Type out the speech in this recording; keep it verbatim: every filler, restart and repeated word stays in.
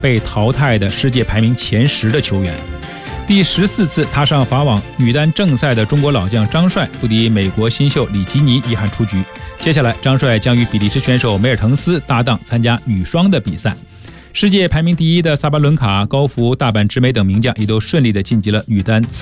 被淘汰的世界排名前十的球员。第十四次踏上法网女单正赛的中国老将张帅不敌美国新秀里基尼，遗憾出局。接下来，张帅将与比利时选手梅尔滕斯搭档参加女双的比赛。世界排名第一的萨巴伦卡、高福、大阪直美等名将也都顺利地晋级了女单